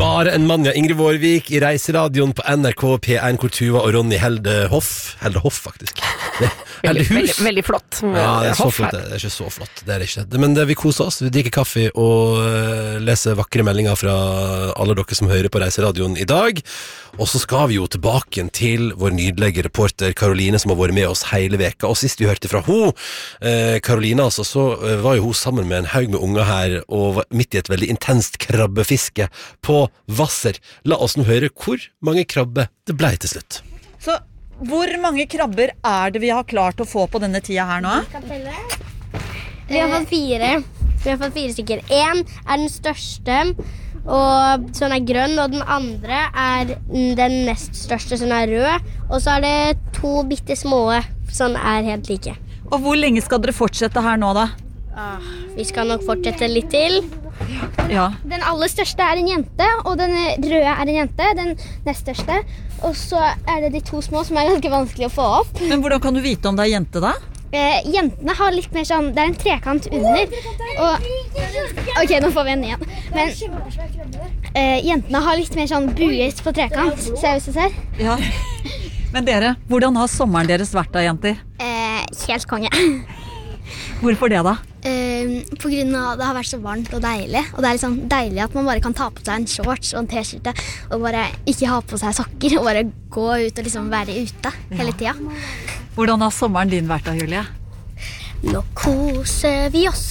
bare en mann, ja. Ingrid Vårvik I Reiseradioen på NRK P1, hvor Tuva og Ronny Heldehoff faktisk. Veldig flott. Ja, det så flott. Det ikke så flott. Det det ikke. Men vi koser oss. Vi drikker kaffe og leser vakre meldinger fra alle dere som hører på Reiseradioen I dag. Og så skal vi jo tilbake til vår nydelige reporter Karoline, som har vært med oss hele veka. Og sist vi hørte fra hun, Karoline, altså, så var jo hun sammen med en haug med unger her, og var midt I et veldig intenst krabbefiske på Hvasser. La oss nå høre hvor mange krabber det ble til slutt. Så hvor mange krabber det vi har klart å få på denne tida her nå? Vi har fått 4. Vi har fått 4 stykker. En den største, og sånn grønn, og den andre den nest største, sånn rød. Og så det 2 bitte små, sånn helt like. Og hvor lenge skal dere fortsette her nå da? Vi skal nok fortsette litt til. Ja. Den aller største en jente, og den røde en jente, den nest største. Og så det de 2 små som ganske vanskelig å få opp. Men hvordan kan du vite om det jente da? Jentene har litt mer sånn, det en trekant under. Og, ok, nå får vi en igjen. Men jentene har litt mer sånn buet på trekant, ser hvis du ser. Ja. Men dere, hvordan har sommeren deres vært da, jenter? Helt konge. Hvorfor det da? På grunn av det har vært så varmt og deilig. Og det litt sånn deilig at man bare kan ta på seg en shorts og en t-skjorte og bare ikke ha på seg sokker og bare gå ut og liksom være ute hele tida. Hvordan har sommeren din vært da, Julie? Nå koser vi oss.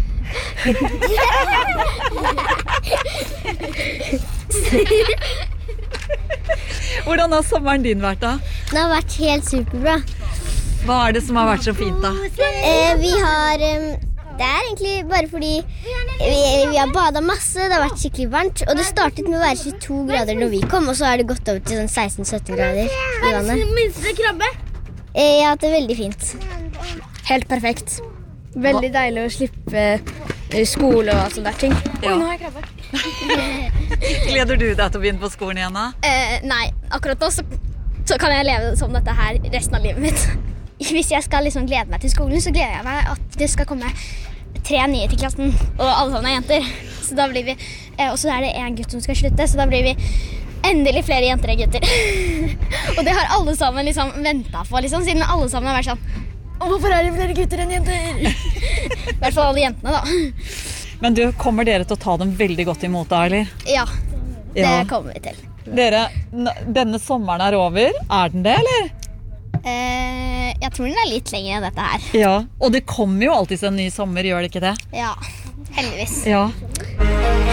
Hvordan har sommeren din vært da? Det har vært helt superbra. Hva det som har vært så fint da? Vi har... Det egentlig bare fordi vi har badet masse, det har vært skikkelig varmt, og det startet med å være 22 grader når vi kom, og så det gått over til sånn 16-17 grader I vannet. Minste krabbe. Ja, det veldig fint. Helt perfekt. Veldig deilig å slippe skole og sånne der ting. Ja. Nå har jeg krabbe. Gleder du deg til å begynne på skolen igjen da? Nei, akkurat nå så kan jeg leve som dette her resten av livet mitt. Hvis jeg skal liksom glede meg til skolen, så gleder jeg meg at det skal komme 3 nye til klassen, og alle sammen jenter. Så da blir vi, og så det en gutt som skal slutte, så da blir vi endelig flere jenter enn gutter. Og det har alle sammen liksom ventet på, liksom, siden alle sammen har vært sånn, hvorfor det flere gutter enn jenter? I hvert fall alle jentene da. Men du, kommer dere til å ta dem veldig godt imot da, eller? Ja, det kommer vi til. Dere, denne sommeren over, den det, eller? Jeg tror den litt lenger enn dette her. Ja, og det kommer jo alltid en ny sommer, gjør det ikke det? Ja, heldigvis. Ja.